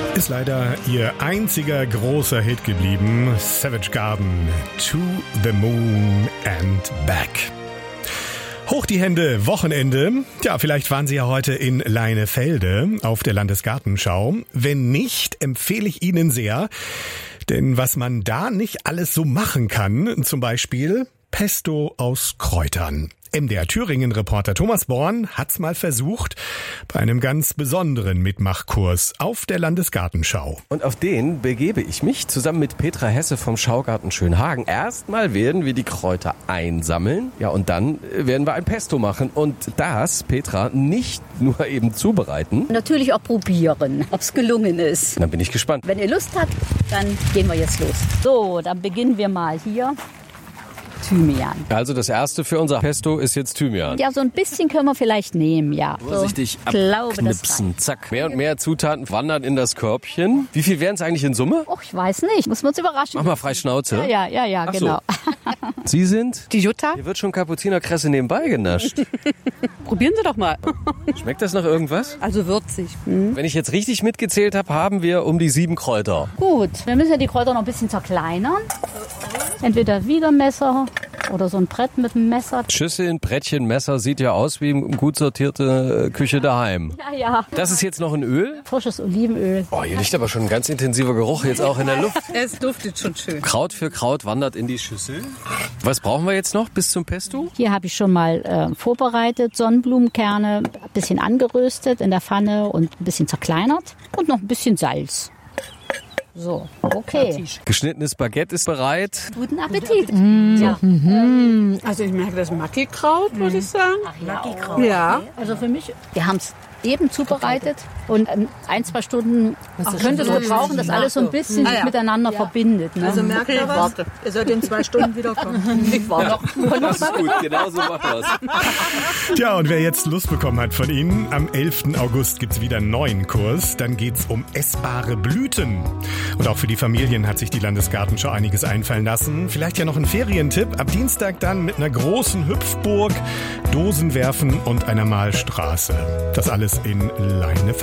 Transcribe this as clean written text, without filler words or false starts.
Ist leider ihr einziger großer Hit geblieben. Savage Garden, To the Moon and Back. Hoch die Hände, Wochenende. Ja, vielleicht waren Sie ja heute in Leinefelde auf der Landesgartenschau. Wenn nicht, empfehle ich Ihnen sehr. Denn was man da nicht alles so machen kann, zum Beispiel Pesto aus Kräutern. MDR Thüringen-Reporter Thomas Born hat's mal versucht bei einem ganz besonderen Mitmachkurs auf der Landesgartenschau. Und auf den begebe ich mich zusammen mit Petra Hesse vom Schaugarten Schönhagen. Erstmal werden wir die Kräuter einsammeln, ja, und dann werden wir ein Pesto machen. Und das, Petra, nicht nur eben zubereiten. Natürlich auch probieren, ob's gelungen ist. Dann bin ich gespannt. Wenn ihr Lust habt, dann gehen wir jetzt los. So, dann beginnen wir mal hier. Thymian. Also das erste für unser Pesto ist jetzt Thymian. Ja, so ein bisschen können wir vielleicht nehmen, ja. Vorsichtig so, abknipsen, zack. Mehr und mehr Zutaten wandern in das Körbchen. Wie viel wären es eigentlich in Summe? Och, ich weiß nicht, muss man uns überraschen. Mach mal frei Schnauze. Ja, Ach genau. So. Sie sind? Die Jutta? Hier wird schon Kapuzinerkresse nebenbei genascht. Probieren Sie doch mal. Schmeckt das nach irgendwas? Also würzig. Wenn ich jetzt richtig mitgezählt habe, haben wir um die 7 Kräuter. Gut, wir müssen ja die Kräuter noch ein bisschen zerkleinern. Entweder Wiedermesser oder so ein Brett mit einem Messer. Schüsseln, Brettchen, Messer, sieht ja aus wie eine gut sortierte Küche daheim. Ja. Das ist jetzt noch ein Öl? Frisches Olivenöl. Oh, hier liegt aber schon ein ganz intensiver Geruch jetzt auch in der Luft. Es duftet schon schön. Kraut für Kraut wandert in die Schüssel. Was brauchen wir jetzt noch bis zum Pesto? Hier habe ich schon mal vorbereitet, Sonnenblumenkerne, ein bisschen angeröstet in der Pfanne und ein bisschen zerkleinert und noch ein bisschen Salz. So, okay. Geschnittenes Baguette ist bereit. Guten Appetit. Ja. Also ich merke das Mackikraut, muss ich sagen. Mackikraut. Ja. Okay. Also für mich, wir haben es eben zubereitet und 1-2 Stunden könnte es gebrauchen, dass alles so ein bisschen sich miteinander verbindet. Ne? Also merkt ihr was? Ihr sollt in 2 Stunden wiederkommen. Ich war noch. Das ist gut, genau so machen wir es. Tja, und wer jetzt Lust bekommen hat von Ihnen, am 11. August gibt's wieder einen neuen Kurs. Dann geht's um essbare Blüten. Und auch für die Familien hat sich die Landesgartenschau einiges einfallen lassen. Vielleicht ja noch ein Ferientipp. Ab Dienstag dann mit einer großen Hüpfburg, Dosenwerfen und einer Malstraße. Das alles in Leinefelde.